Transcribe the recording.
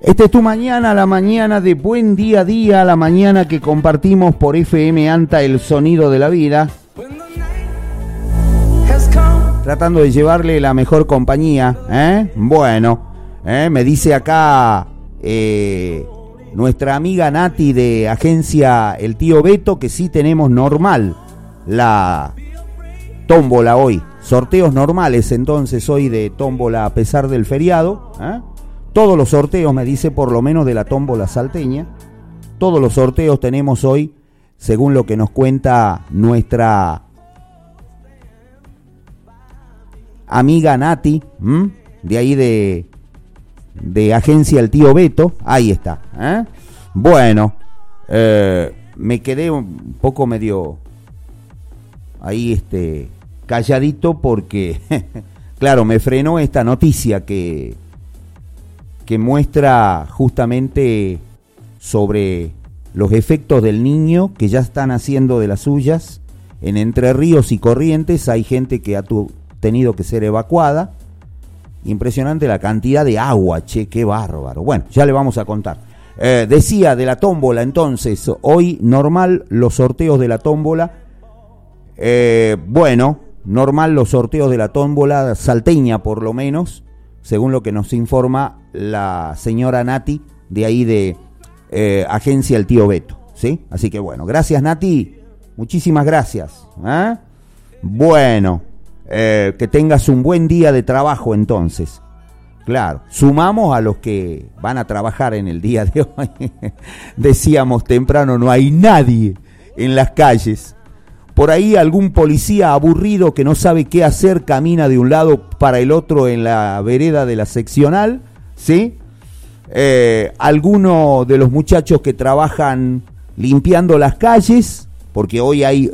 Esta es tu mañana, la mañana de Buen Día a Día, la mañana que compartimos por FM Anta, el sonido de la vida. Tratando de llevarle la mejor compañía, Bueno, me dice acá nuestra amiga Nati de agencia El Tío Beto que sí tenemos normal la tómbola hoy. Sorteos normales entonces hoy de tómbola a pesar del feriado, Todos los sorteos, me dice, por lo menos de la tómbola salteña. Todos los sorteos tenemos hoy, según lo que nos cuenta nuestra amiga Nati, de ahí de agencia El Tío Beto. Ahí está, Bueno, me quedé un poco medio ahí calladito porque, claro, me frenó esta noticia que muestra justamente sobre los efectos del niño que ya están haciendo de las suyas. En Entre Ríos y Corrientes hay gente que ha tenido que ser evacuada. Impresionante la cantidad de agua, qué bárbaro. Bueno, ya le vamos a contar. Decía de la tómbola entonces, hoy normal los sorteos de la tómbola. Bueno, normal los sorteos de la tómbola salteña por lo menos, según lo que nos informa la señora Nati, de ahí de agencia El Tío Beto, ¿sí? Así que bueno, gracias Nati, muchísimas gracias. Bueno, que tengas un buen día de trabajo entonces. Claro, sumamos a los que van a trabajar en el día de hoy. Decíamos temprano, no hay nadie en las calles. Por ahí algún policía aburrido que no sabe qué hacer camina de un lado para el otro en la vereda de la seccional, ¿sí? Alguno de los muchachos que trabajan limpiando las calles, porque hoy hay